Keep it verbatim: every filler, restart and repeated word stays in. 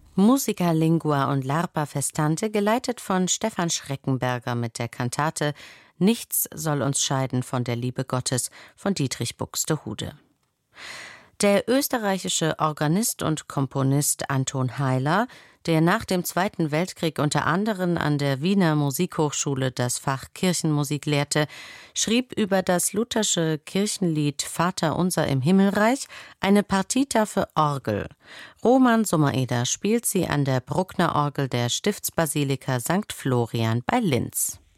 Musica Lingua und L'Arpa Festante, geleitet von Stefan Schreckenberger mit der Kantate Nichts soll uns scheiden von der Liebe Gottes von Dietrich Buxtehude. Der österreichische Organist und Komponist Anton Heiller, der nach dem Zweiten Weltkrieg unter anderem an der Wiener Musikhochschule das Fach Kirchenmusik lehrte, schrieb über das luthersche Kirchenlied Vater unser im Himmelreich eine Partita für Orgel. Roman Sommereder spielt sie an der Bruckner Orgel der Stiftsbasilika Sankt Florian bei Linz.